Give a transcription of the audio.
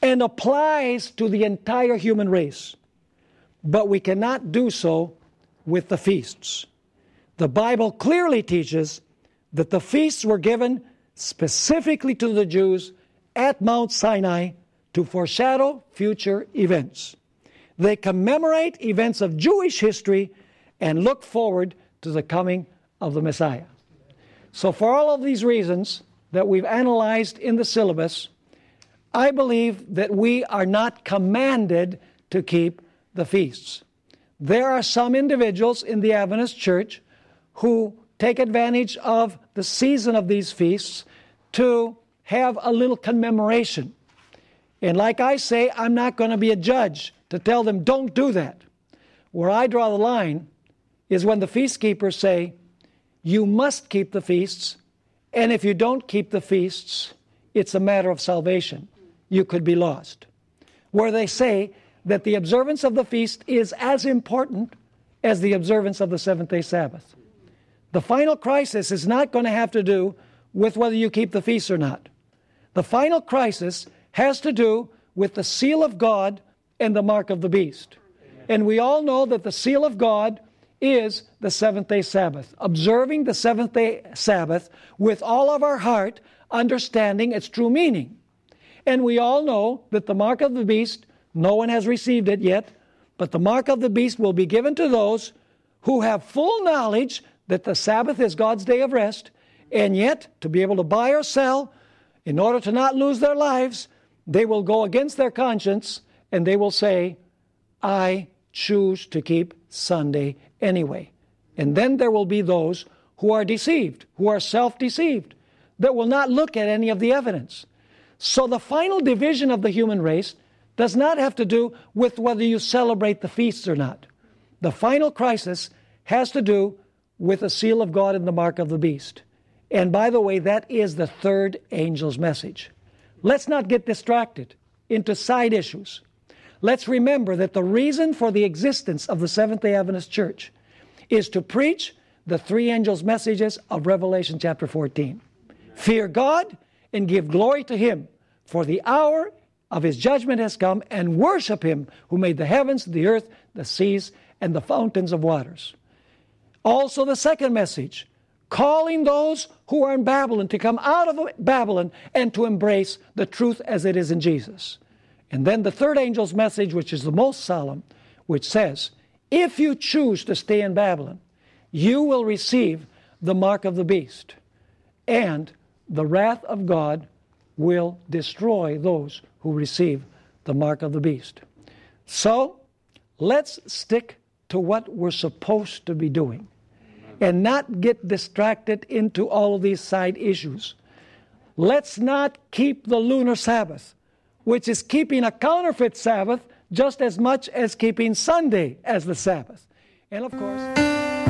and applies to the entire human race. But we cannot do so with the feasts. The Bible clearly teaches that the feasts were given specifically to the Jews at Mount Sinai to foreshadow future events. They commemorate events of Jewish history and look forward to the coming of the Messiah. So for all of these reasons that we've analyzed in the syllabus, I believe that we are not commanded to keep the feasts. There are some individuals in the Adventist Church who take advantage of the season of these feasts to have a little commemoration. And like I say, I'm not going to be a judge to tell them, don't do that. Where I draw the line is when the feast keepers say, you must keep the feasts, and if you don't keep the feasts, it's a matter of salvation. You could be lost. Where they say that the observance of the feast is as important as the observance of the seventh-day Sabbath. The final crisis is not going to have to do with whether you keep the feast or not. The final crisis has to do with the seal of God and the mark of the beast. And we all know that the seal of God is the seventh-day Sabbath. Observing the seventh-day Sabbath with all of our heart, understanding its true meaning. And we all know that the mark of the beast, no one has received it yet, but the mark of the beast will be given to those who have full knowledge that the Sabbath is God's day of rest, and yet to be able to buy or sell, in order to not lose their lives, they will go against their conscience and they will say, I choose to keep Sunday anyway. And then there will be those who are deceived, who are self-deceived, that will not look at any of the evidence. So the final division of the human race does not have to do with whether you celebrate the feasts or not. The final crisis has to do with the seal of God and the mark of the beast. And by the way, that is the third angel's message. Let's not get distracted into side issues. Let's remember that the reason for the existence of the Seventh-day Adventist Church is to preach the three angels' messages of Revelation chapter 14. Fear God and give glory to Him, for the hour of His judgment has come, and worship Him who made the heavens, the earth, the seas, and the fountains of waters. Also the second message, calling those who are in Babylon to come out of Babylon and to embrace the truth as it is in Jesus. And then the third angel's message, which is the most solemn, which says, if you choose to stay in Babylon, you will receive the mark of the beast, and the wrath of God will destroy those who receive the mark of the beast. So, let's stick to what we're supposed to be doing and not get distracted into all of these side issues. Let's not keep the lunar Sabbath, which is keeping a counterfeit Sabbath just as much as keeping Sunday as the Sabbath. And of course...